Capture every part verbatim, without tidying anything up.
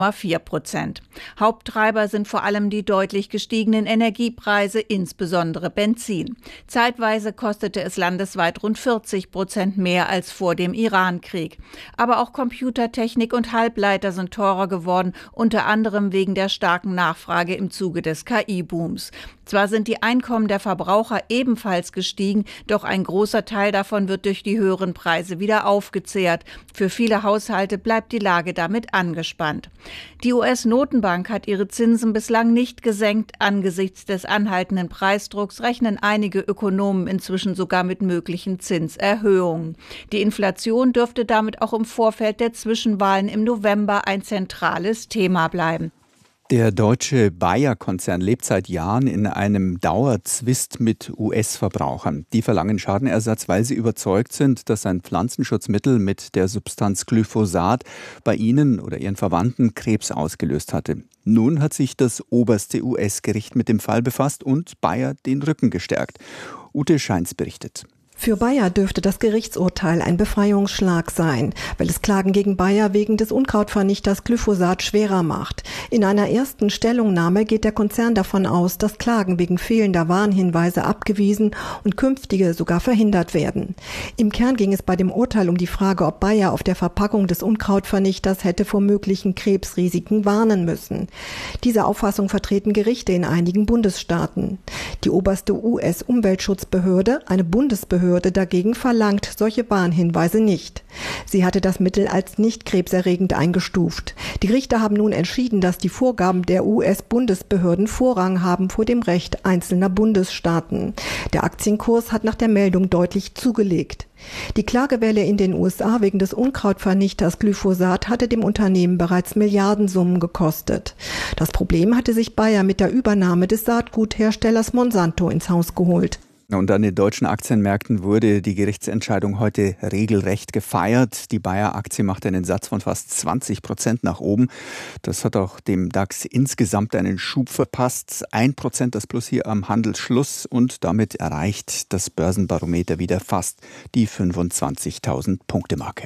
vier Prozent. Haupttreiber sind vor allem die deutlich gestiegenen Energiepreise, insbesondere Benzin. Zeitweise kostete es landesweit rund vierzig Prozent mehr als vor dem Iran-Krieg. Aber auch Computertechnik und Halbleiter sind teurer geworden, unter anderem wegen der starken Nachfrage im Zuge des K I-Booms. Zwar sind die Einkommen der Verbraucher ebenfalls gestiegen, doch ein großer Teil davon wird durch die höheren Preise wieder aufgezehrt. Für viele Haushalte bleibt die Lage damit angespannt. Die U S-Notenbank hat ihre Zinsen bislang nicht gesenkt. Angesichts des anhaltenden Preisdrucks rechnen einige Ökonomen inzwischen sogar mit möglichen Zinserhöhungen. Die Inflation dürfte damit auch im Vorfeld der Zwischenwahlen im November ein zentrales Thema bleiben. Der deutsche Bayer-Konzern lebt seit Jahren in einem Dauerzwist mit U S-Verbrauchern. Die verlangen Schadenersatz, weil sie überzeugt sind, dass ein Pflanzenschutzmittel mit der Substanz Glyphosat bei ihnen oder ihren Verwandten Krebs ausgelöst hatte. Nun hat sich das oberste U S-Gericht mit dem Fall befasst und Bayer den Rücken gestärkt. Ute Scheins berichtet. Für Bayer dürfte das Gerichtsurteil ein Befreiungsschlag sein, weil es Klagen gegen Bayer wegen des Unkrautvernichters Glyphosat schwerer macht. In einer ersten Stellungnahme geht der Konzern davon aus, dass Klagen wegen fehlender Warnhinweise abgewiesen und künftige sogar verhindert werden. Im Kern ging es bei dem Urteil um die Frage, ob Bayer auf der Verpackung des Unkrautvernichters hätte vor möglichen Krebsrisiken warnen müssen. Diese Auffassung vertreten Gerichte in einigen Bundesstaaten. Die oberste U S-Umweltschutzbehörde, eine Bundesbehörde, dagegen verlangt solche Warnhinweise nicht. Sie hatte das Mittel als nicht krebserregend eingestuft. Die Richter haben nun entschieden, dass die Vorgaben der U S-Bundesbehörden Vorrang haben vor dem Recht einzelner Bundesstaaten. Der Aktienkurs hat nach der Meldung deutlich zugelegt. Die Klagewelle in den U S A wegen des Unkrautvernichters Glyphosat hatte dem Unternehmen bereits Milliardensummen gekostet. Das Problem hatte sich Bayer mit der Übernahme des Saatgutherstellers Monsanto ins Haus geholt. Und an den deutschen Aktienmärkten wurde die Gerichtsentscheidung heute regelrecht gefeiert. Die Bayer-Aktie macht einen Satz von fast zwanzig Prozent nach oben. Das hat auch dem DAX insgesamt einen Schub verpasst. Ein Prozent das Plus hier am Handelsschluss und damit erreicht das Börsenbarometer wieder fast die fünfundzwanzigtausend Punkte Marke.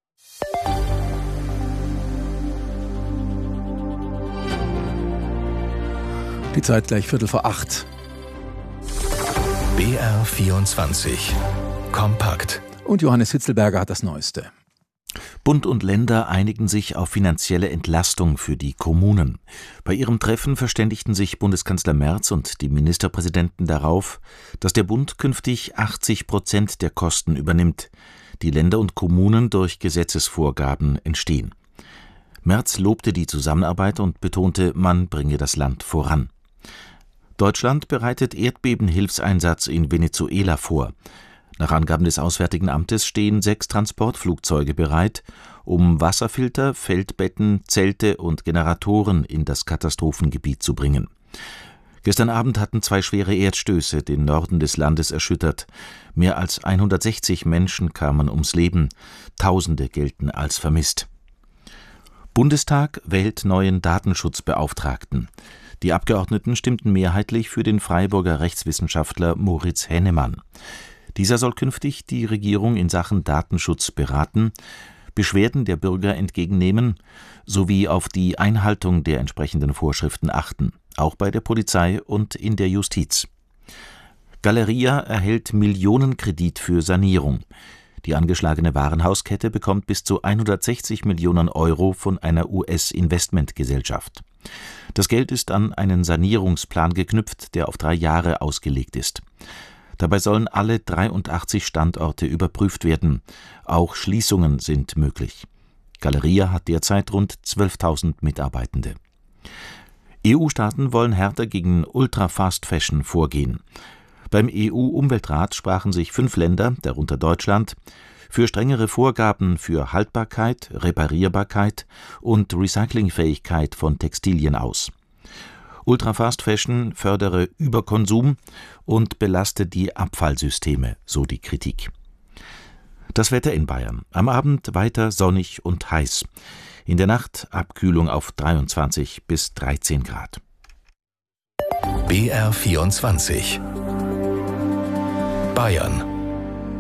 Die Zeit gleich Viertel vor acht. B R vierundzwanzig. Kompakt. Und Johannes Hitzelberger hat das Neueste. Bund und Länder einigen sich auf finanzielle Entlastung für die Kommunen. Bei ihrem Treffen verständigten sich Bundeskanzler Merz und die Ministerpräsidenten darauf, dass der Bund künftig achtzig Prozent der Kosten übernimmt, die Länder und Kommunen durch Gesetzesvorgaben entstehen. Merz lobte die Zusammenarbeit und betonte, man bringe das Land voran. Deutschland bereitet Erdbebenhilfseinsatz in Venezuela vor. Nach Angaben des Auswärtigen Amtes stehen sechs Transportflugzeuge bereit, um Wasserfilter, Feldbetten, Zelte und Generatoren in das Katastrophengebiet zu bringen. Gestern Abend hatten zwei schwere Erdstöße den Norden des Landes erschüttert. Mehr als hundertsechzig Menschen kamen ums Leben. Tausende gelten als vermisst. Bundestag wählt neuen Datenschutzbeauftragten. Die Abgeordneten stimmten mehrheitlich für den Freiburger Rechtswissenschaftler Moritz Hennemann. Dieser soll künftig die Regierung in Sachen Datenschutz beraten, Beschwerden der Bürger entgegennehmen sowie auf die Einhaltung der entsprechenden Vorschriften achten, auch bei der Polizei und in der Justiz. Galeria erhält Millionenkredit für Sanierung. Die angeschlagene Warenhauskette bekommt bis zu hundertsechzig Millionen Euro von einer U S-Investmentgesellschaft. Das Geld ist an einen Sanierungsplan geknüpft, der auf drei Jahre ausgelegt ist. Dabei sollen alle dreiundachtzig Standorte überprüft werden. Auch Schließungen sind möglich. Galeria hat derzeit rund zwölftausend Mitarbeitende. E U-Staaten wollen härter gegen Ultra-Fast-Fashion vorgehen. Beim E U-Umweltrat sprachen sich fünf Länder, darunter Deutschland, für strengere Vorgaben für Haltbarkeit, Reparierbarkeit und Recyclingfähigkeit von Textilien aus. Ultra-Fast Fashion fördere Überkonsum und belaste die Abfallsysteme, so die Kritik. Das Wetter in Bayern. Am Abend weiter sonnig und heiß. In der Nacht Abkühlung auf dreiundzwanzig bis dreizehn Grad. B R vierundzwanzig. Bayern.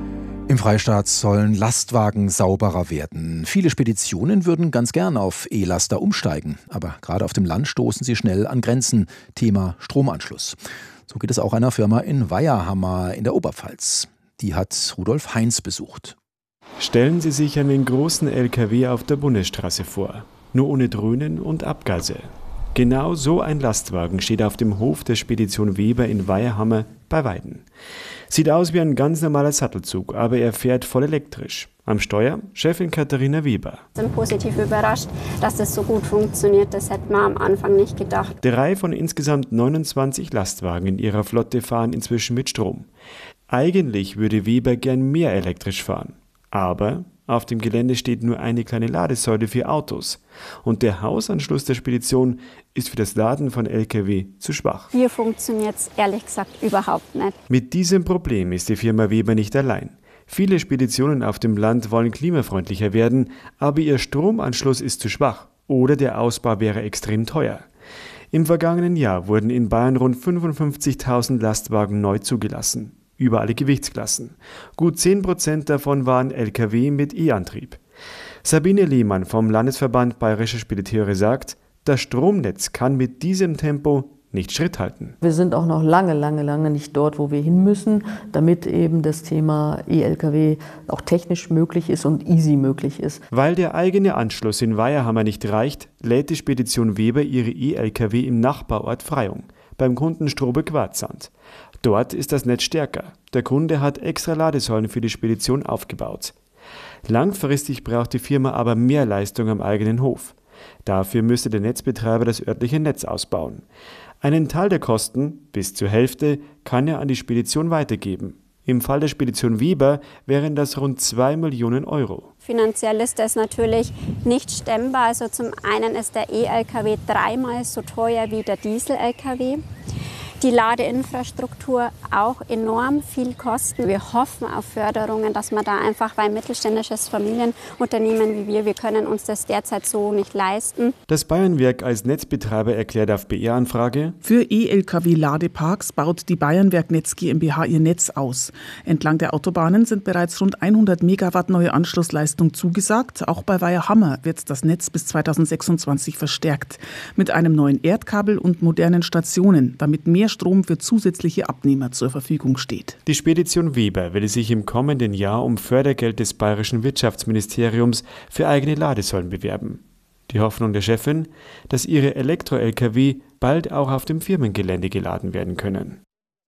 Im Freistaat sollen Lastwagen sauberer werden. Viele Speditionen würden ganz gern auf E-Laster umsteigen. Aber gerade auf dem Land stoßen sie schnell an Grenzen. Thema Stromanschluss. So geht es auch einer Firma in Weiherhammer in der Oberpfalz. Die hat Rudolf Heinz besucht. Stellen Sie sich einen großen L K W auf der Bundesstraße vor. Nur ohne Dröhnen und Abgase. Genau so ein Lastwagen steht auf dem Hof der Spedition Weber in Weiherhammer bei Weiden. Sieht aus wie ein ganz normaler Sattelzug, aber er fährt voll elektrisch. Am Steuer Chefin Katharina Weber. Ich bin positiv überrascht, dass das so gut funktioniert. Das hätte man am Anfang nicht gedacht. Drei von insgesamt neunundzwanzig Lastwagen in ihrer Flotte fahren inzwischen mit Strom. Eigentlich würde Weber gern mehr elektrisch fahren. Aber auf dem Gelände steht nur eine kleine Ladesäule für Autos. Und der Hausanschluss der Spedition ist für das Laden von L K W zu schwach. Hier funktioniert es ehrlich gesagt überhaupt nicht. Mit diesem Problem ist die Firma Weber nicht allein. Viele Speditionen auf dem Land wollen klimafreundlicher werden, aber ihr Stromanschluss ist zu schwach oder der Ausbau wäre extrem teuer. Im vergangenen Jahr wurden in Bayern rund fünfundfünfzigtausend Lastwagen neu zugelassen. Über alle Gewichtsklassen. Gut zehn Prozent davon waren L K W mit E-Antrieb. Sabine Lehmann vom Landesverband Bayerische Spediteure sagt, das Stromnetz kann mit diesem Tempo nicht Schritt halten. Wir sind auch noch lange, lange, lange nicht dort, wo wir hin müssen, damit eben das Thema E-L K W auch technisch möglich ist und easy möglich ist. Weil der eigene Anschluss in Weiherhammer nicht reicht, lädt die Spedition Weber ihre E-L K W im Nachbarort Freyung, beim Kunden Strobe-Quarzsand. Dort ist das Netz stärker. Der Kunde hat extra Ladesäulen für die Spedition aufgebaut. Langfristig braucht die Firma aber mehr Leistung am eigenen Hof. Dafür müsste der Netzbetreiber das örtliche Netz ausbauen. Einen Teil der Kosten, bis zur Hälfte, kann er an die Spedition weitergeben. Im Fall der Spedition Weber wären das rund zwei Millionen Euro. Finanziell ist das natürlich nicht stemmbar. Also zum einen ist der E-L K W dreimal so teuer wie der Diesel-L K W. Die Ladeinfrastruktur auch enorm viel kosten. Wir hoffen auf Förderungen, dass man da einfach, weil mittelständisches Familienunternehmen wie wir, wir können uns das derzeit so nicht leisten. Das Bayernwerk als Netzbetreiber erklärt auf B R-Anfrage: Für E-L K W-Ladeparks baut die Bayernwerk Netz GmbH ihr Netz aus. Entlang der Autobahnen sind bereits rund hundert Megawatt neue Anschlussleistung zugesagt. Auch bei Weiherhammer wird das Netz bis zweitausendsechsundzwanzig verstärkt. Mit einem neuen Erdkabel und modernen Stationen, damit mehr Strom für zusätzliche Abnehmer zur Verfügung steht. Die Spedition Weber will sich im kommenden Jahr um Fördergeld des bayerischen Wirtschaftsministeriums für eigene Ladesäulen bewerben. Die Hoffnung der Chefin, dass ihre Elektro-L K W bald auch auf dem Firmengelände geladen werden können.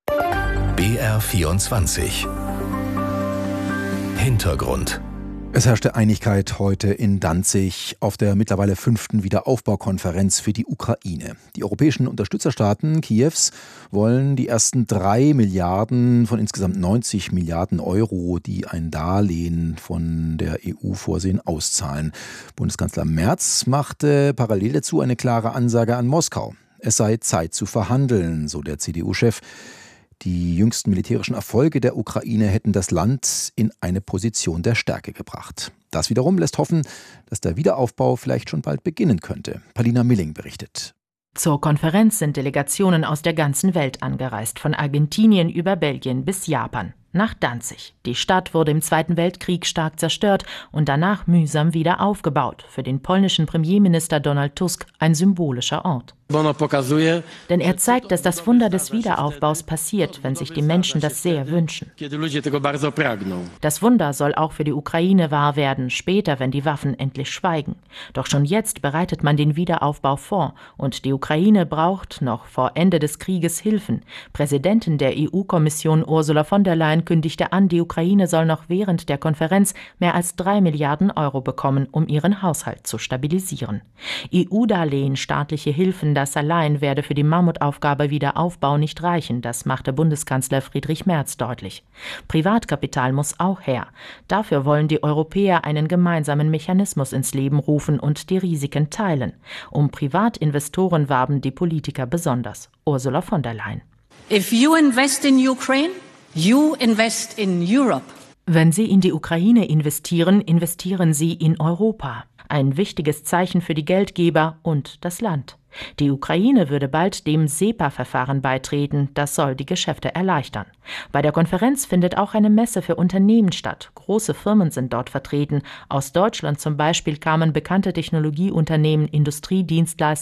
B R vierundzwanzig Hintergrund. Es herrschte Einigkeit heute in Danzig auf der mittlerweile fünften Wiederaufbaukonferenz für die Ukraine. Die europäischen Unterstützerstaaten Kiews wollen die ersten drei Milliarden von insgesamt neunzig Milliarden Euro, die ein Darlehen von der E U vorsehen, auszahlen. Bundeskanzler Merz machte parallel dazu eine klare Ansage an Moskau. Es sei Zeit zu verhandeln, so der C D U-Chef. Die jüngsten militärischen Erfolge der Ukraine hätten das Land in eine Position der Stärke gebracht. Das wiederum lässt hoffen, dass der Wiederaufbau vielleicht schon bald beginnen könnte. Palina Milling berichtet. Zur Konferenz sind Delegationen aus der ganzen Welt angereist, von Argentinien über Belgien bis Japan. Nach Danzig. Die Stadt wurde im Zweiten Weltkrieg stark zerstört und danach mühsam wieder aufgebaut. Für den polnischen Premierminister Donald Tusk ein symbolischer Ort. Denn er zeigt, dass das Wunder des Wiederaufbaus passiert, wenn sich die Menschen das sehr wünschen. Das Wunder soll auch für die Ukraine wahr werden, später, wenn die Waffen endlich schweigen. Doch schon jetzt bereitet man den Wiederaufbau vor und die Ukraine braucht noch vor Ende des Krieges Hilfen. Präsidentin der E U-Kommission Ursula von der Leyen kündigte an, die Ukraine soll noch während der Konferenz mehr als drei Milliarden Euro bekommen, um ihren Haushalt zu stabilisieren. E U-Darlehen, staatliche Hilfen, das allein werde für die Mammutaufgabe Wiederaufbau nicht reichen, das machte Bundeskanzler Friedrich Merz deutlich. Privatkapital muss auch her. Dafür wollen die Europäer einen gemeinsamen Mechanismus ins Leben rufen und die Risiken teilen. Um Privatinvestoren warben die Politiker besonders. Ursula von der Leyen. If you invest in Ukraine, you invest in Europe. Wenn Sie in die Ukraine investieren, investieren Sie in Europa. Ein wichtiges Zeichen für die Geldgeber und das Land. Die Ukraine würde bald dem SEPA-Verfahren beitreten, das soll die Geschäfte erleichtern. Bei der Konferenz findet auch eine Messe für Unternehmen statt. Große Firmen sind dort vertreten. Aus Deutschland zum Beispiel kamen bekannte Technologieunternehmen, Industriedienstleister